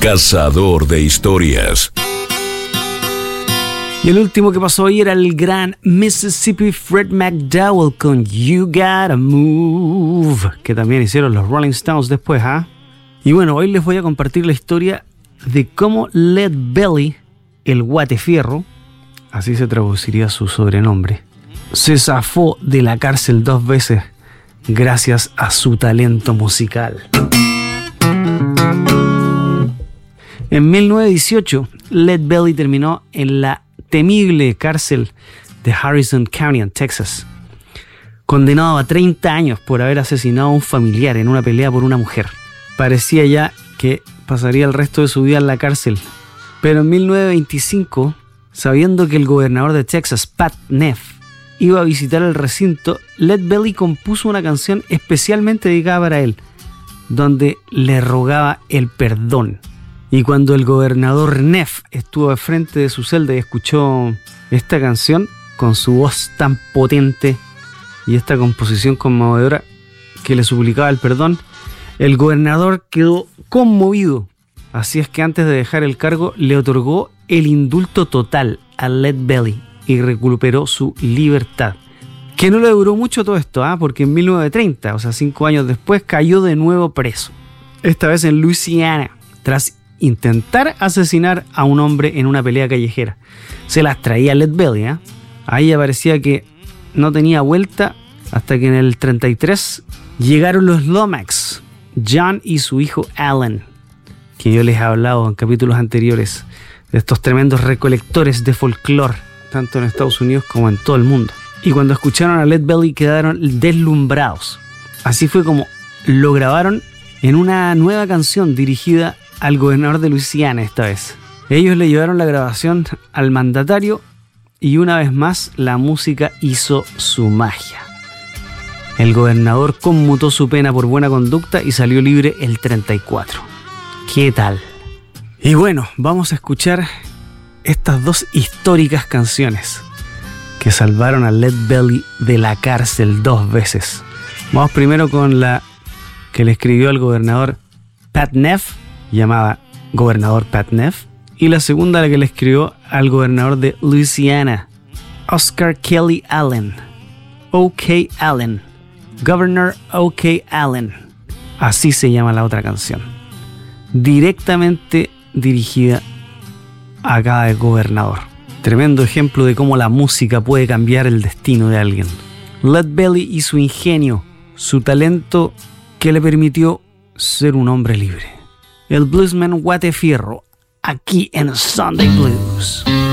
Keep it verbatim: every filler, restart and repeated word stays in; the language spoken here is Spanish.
Cazador de historias. Y el último que pasó hoy era el gran Mississippi Fred McDowell con You Gotta Move, que también hicieron los Rolling Stones después, ¿ah? ¿eh? Y bueno, hoy les voy a compartir la historia de cómo Lead Belly, el guatefierro, así se traduciría su sobrenombre, se zafó de la cárcel dos veces gracias a su talento musical. En mil novecientos dieciocho, Lead Belly terminó en la temible cárcel de Harrison County, en Texas, condenado a treinta años por haber asesinado a un familiar en una pelea por una mujer. Parecía ya que pasaría el resto de su vida en la cárcel, pero en mil novecientos veinticinco, sabiendo que el gobernador de Texas, Pat Neff, iba a visitar el recinto, Lead Belly compuso una canción especialmente dedicada para él, donde le rogaba el perdón. Y cuando el gobernador Neff estuvo al frente de su celda y escuchó esta canción, con su voz tan potente y esta composición conmovedora que le suplicaba el perdón, el gobernador quedó conmovido. Así es que antes de dejar el cargo, le otorgó el indulto total a Lead Belly y recuperó su libertad. Que no le duró mucho todo esto, ¿eh? Porque en mil novecientos treinta, o sea, cinco años después, cayó de nuevo preso. Esta vez en Luisiana, tras intentar asesinar a un hombre en una pelea callejera. Se las traía Lead Belly, ¿eh? Ahí aparecía que no tenía vuelta hasta que en el treinta y tres llegaron los Lomax, John y su hijo Alan, que yo les he hablado en capítulos anteriores, de estos tremendos recolectores de folclore, tanto en Estados Unidos como en todo el mundo. Y cuando escucharon a Lead Belly quedaron deslumbrados. Así fue como lo grabaron en una nueva canción dirigida al gobernador de Luisiana esta vez. Ellos le llevaron la grabación al mandatario y una vez más la música hizo su magia. El gobernador conmutó su pena por buena conducta y salió libre el treinta y cuatro. ¿Qué tal? Y bueno, vamos a escuchar estas dos históricas canciones que salvaron a Lead Belly de la cárcel dos veces. Vamos primero con la que le escribió al gobernador Pat Neff, llamada Gobernador Pat Neff, y la segunda la que le escribió al gobernador de Louisiana, Oscar Kelly Allen, O K Allen, Governor O K Allen, así se llama la otra canción, directamente dirigida a cada gobernador. Tremendo ejemplo de cómo la música puede cambiar el destino de alguien. Lead Belly y su ingenio, su talento que le permitió ser un hombre libre. El bluesman guatefierro, aquí en Sunday Blues.